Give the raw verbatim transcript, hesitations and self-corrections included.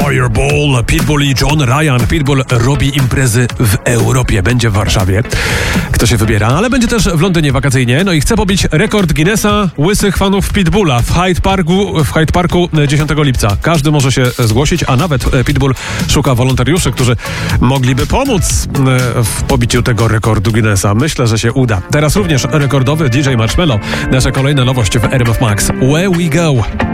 Fireball, Pitbull i John Ryan. Pitbull robi imprezy w Europie. Będzie w Warszawie. Kto się wybiera? Ale będzie też w Londynie wakacyjnie. No i chce pobić rekord Guinnessa łysych fanów Pitbulla w Hyde Parku, w Hyde Parku dziesiątego lipca. Każdy może się zgłosić, a nawet Pitbull szuka wolontariuszy, którzy mogliby pomóc w pobiciu tego rekordu Guinnessa. Myślę, że się uda. Teraz również rekordowy D J Marshmello. Nasza kolejna nowość w R M F Max. Where we go?